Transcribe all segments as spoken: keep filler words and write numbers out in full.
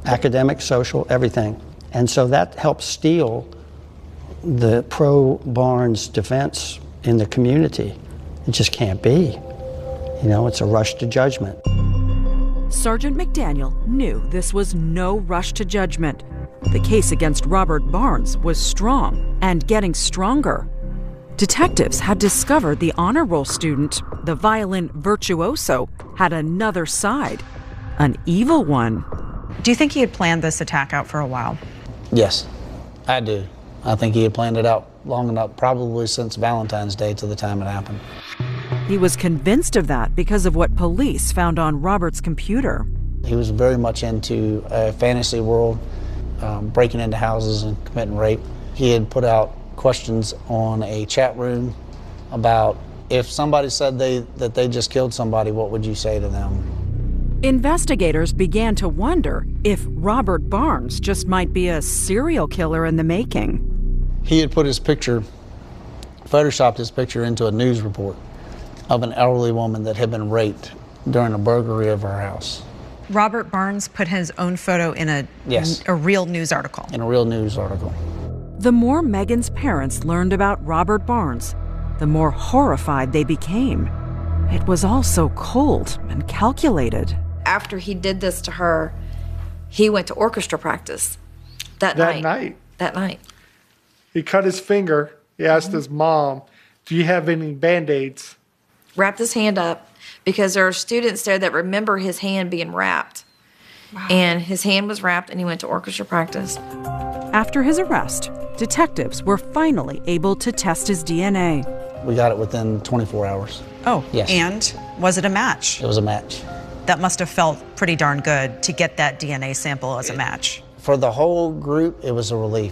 academic, social, everything. And so that helps steel the pro-Barnes defense in the community. It just can't be. You know, it's a rush to judgment. Sergeant McDaniel knew this was no rush to judgment. The case against Robert Barnes was strong and getting stronger. Detectives had discovered the honor roll student, the violin virtuoso, had another side, an evil one. Do you think he had planned this attack out for a while? Yes, I do. I think he had planned it out long enough, probably since Valentine's Day to the time it happened. He was convinced of that because of what police found on Robert's computer. He was very much into a fantasy world, um, breaking into houses and committing rape. He had put out questions on a chat room about if somebody said they that they just killed somebody, what would you say to them? Investigators began to wonder if Robert Barnes just might be a serial killer in the making. He had put his picture, photoshopped his picture into a news report of an elderly woman that had been raped during a burglary of her house. Robert Barnes put his own photo in a, yes. a real news article. In a real news article. The more Megan's parents learned about Robert Barnes, the more horrified they became. It was all so cold and calculated. After he did this to her, he went to orchestra practice that, that night. night. That night. He cut his finger. He asked his mom, do you have any Band-Aids? Wrapped his hand up because there are students there that remember his hand being wrapped. Wow. And his hand was wrapped and he went to orchestra practice. After his arrest, detectives were finally able to test his D N A. We got it within twenty-four hours. Oh, yes. And was it a match? It was a match. That must have felt pretty darn good to get that D N A sample as a match. For the whole group, it was a relief.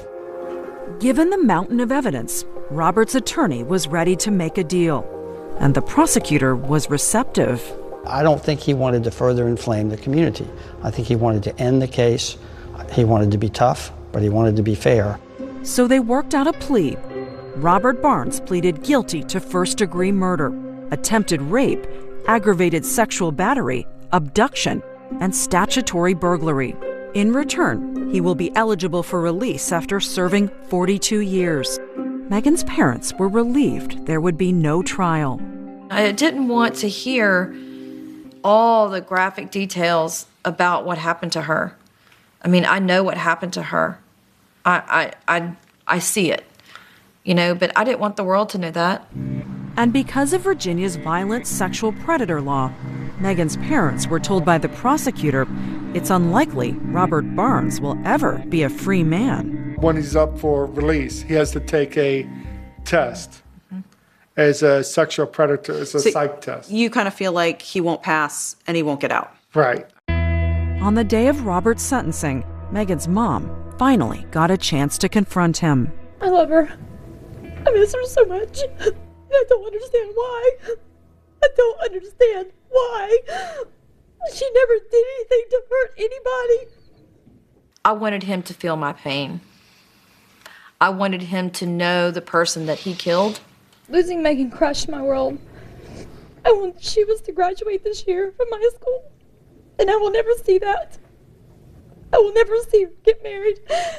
Given the mountain of evidence, Robert's attorney was ready to make a deal, and the prosecutor was receptive. I don't think he wanted to further inflame the community. I think he wanted to end the case. He wanted to be tough, but he wanted to be fair. So they worked out a plea. Robert Barnes pleaded guilty to first-degree murder, attempted rape, aggravated sexual battery, abduction, and statutory burglary. In return, he will be eligible for release after serving forty-two years. Megan's parents were relieved there would be no trial. I didn't want to hear all the graphic details about what happened to her. I mean, I know what happened to her. I, I, I, I see it, you know, but I didn't want the world to know that. And because of Virginia's violent sexual predator law, Megan's parents were told by the prosecutor it's unlikely Robert Barnes will ever be a free man. When he's up for release, he has to take a test mm-hmm. as a sexual predator, as a so psych test. You kind of feel like he won't pass and he won't get out. Right. On the day of Robert's sentencing, Megan's mom finally got a chance to confront him. I love her. I miss her so much. I don't understand why. I don't understand why. She never did anything to hurt anybody. I wanted him to feel my pain. I wanted him to know the person that he killed. Losing Megan crushed my world. I wanted she was to graduate this year from high school, and I will never see that. I will never see her get married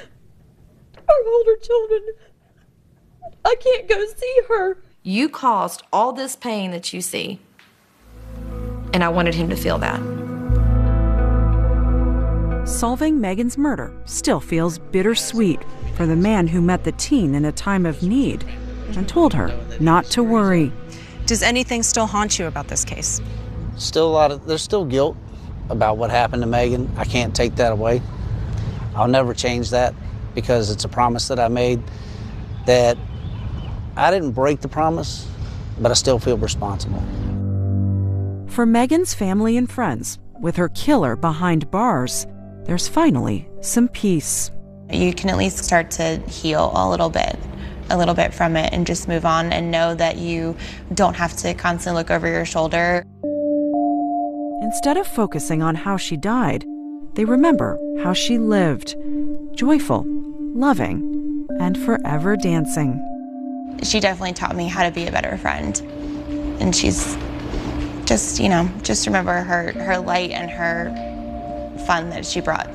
or hold her children. I can't go see her. You caused all this pain that you see, and I wanted him to feel that. Solving Megan's murder still feels bittersweet for the man who met the teen in a time of need and told her not to worry. Does anything still haunt you about this case? Still a lot of, there's still guilt about what happened to Megan. I can't take that away. I'll never change that because it's a promise that I made that I didn't break the promise, but I still feel responsible. For Megan's family and friends, with her killer behind bars, there's finally some peace. You can at least start to heal a little bit, a little bit from it and just move on and know that you don't have to constantly look over your shoulder. Instead of focusing on how she died, they remember how she lived, joyful, loving, and forever dancing. She definitely taught me how to be a better friend. And she's just, you know, just remember her, her light and her fun that she brought.